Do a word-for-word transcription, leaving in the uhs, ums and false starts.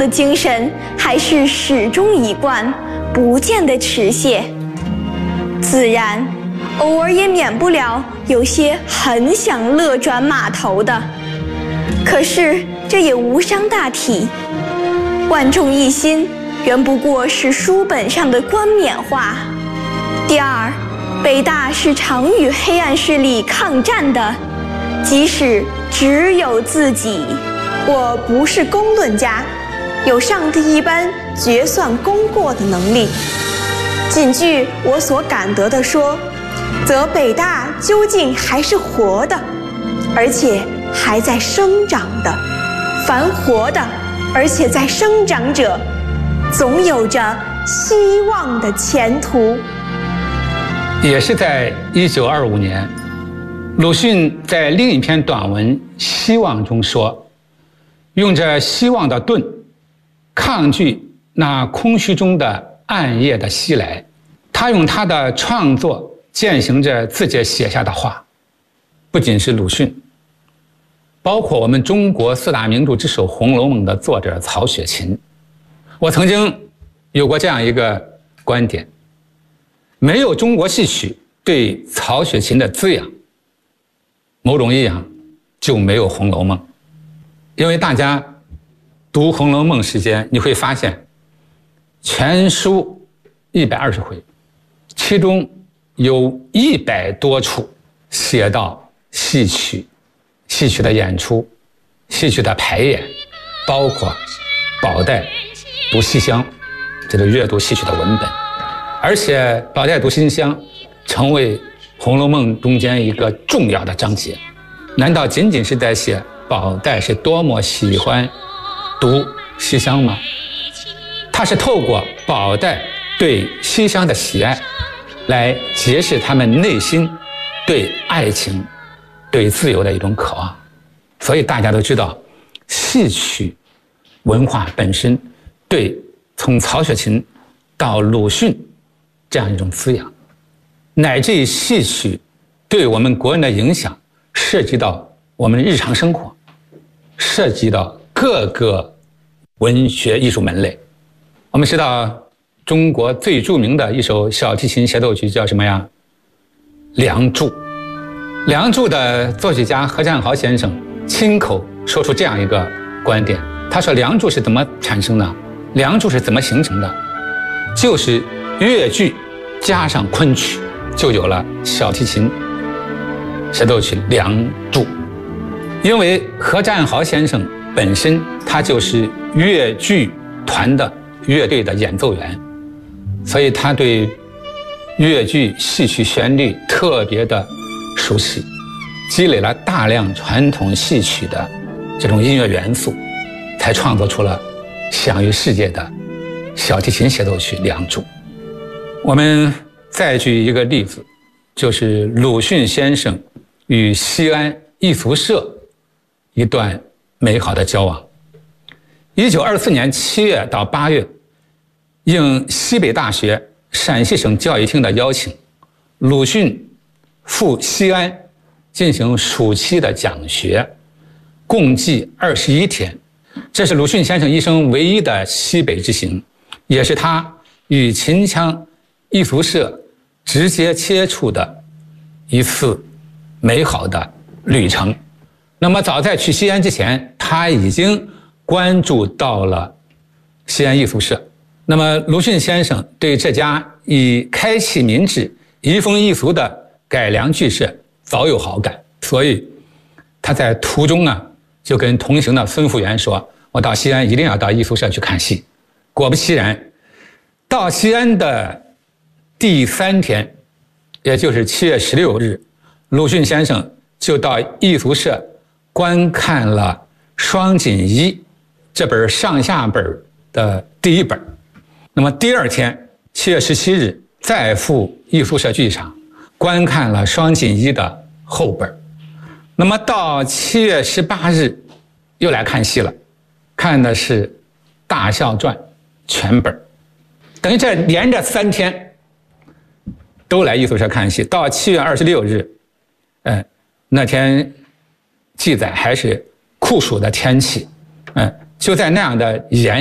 的精神还是始终一贯，不见得迟懈。自然，偶尔也免不了有些很想乐转码头的，可是这也无伤大体。万众一心，原不过是书本上的冠冕话。第二，北大是常与黑暗势力抗战的，即使只有自己。 我不是公论家，有上帝一般决算功过的能力。仅据我所感得的说，则北大究竟还是活的，而且还在生长的。凡活的而且在生长者，总有着希望的前途。 也是在一九二五年，鲁迅在另一篇短文《希望》中说，用着希望的盾，抗拒那空虚中的暗夜的袭来。他用他的创作践行着自己写下的话。不仅是鲁迅，包括我们中国四大名著之首《红楼梦》的作者曹雪芹。我曾经有过这样一个观点，没有中国戏曲对曹雪芹的滋养，某种意义上就没有《红楼梦》。因为大家读《红楼梦》时间，你会发现全书一百二十回，其中有一百多处写到戏曲、戏曲的演出、戏曲的排演，包括宝黛读西厢，这个阅读戏曲的文本。而且宝黛读西厢成为《红楼梦》中间一个重要的章节。难道仅仅是在写宝黛是多么喜欢读西厢吗？他是透过宝黛对西厢的喜爱，来揭示他们内心对爱情、对自由的一种渴望。所以大家都知道，戏曲文化本身对从曹雪芹到鲁迅这样一种滋养，乃至于戏曲对我们国人的影响，涉及到我们日常生活，涉及到各个文学艺术门类。我们知道中国最著名的一首小提琴协奏曲叫什么呀？《梁祝》。《梁祝》的作曲家何占豪先生亲口说出这样一个观点，他说《梁祝》是怎么产生的？《梁祝》是怎么形成的？就是乐句加上昆曲，就有了小提琴协奏曲《梁祝》。因为何占豪先生本身他就是乐剧团的乐队的演奏员，所以他对乐剧戏曲旋律特别的熟悉，积累了大量传统戏曲的这种音乐元素，才创作出了享誉世界的小提琴协奏曲《梁祝》。我们再举一个例子，就是鲁迅先生与西安艺术社一段美好的交往。一九二四年七月到八月，应西北大学陕西省教育厅的邀请，鲁迅赴西安进行暑期的讲学，共计二十一天。这是鲁迅先生一生唯一的西北之行，也是他与秦腔艺术社直接接触的一次美好的旅程。那么早在去西安之前，他已经关注到了西安艺术社。那么鲁迅先生对这家以开启民智、移风易俗的改良剧社早有好感，所以他在途中啊，就跟同行的孙复元说：“我到西安一定要到艺术社去看戏。”果不其然，到西安的第三天，也就是七月十六日，鲁迅先生就到艺术社观看了《双锦衣》这本上下本的第一本。那么第二天七月十七日，再赴艺术社剧场观看了《双锦衣》的后本。那么到七月十八日又来看戏了，看的是《大笑传》全本。等于这连着三天都来艺术社看戏。到七月二十六日，呃，那天记载还是酷暑的天气，嗯、呃，就在那样的炎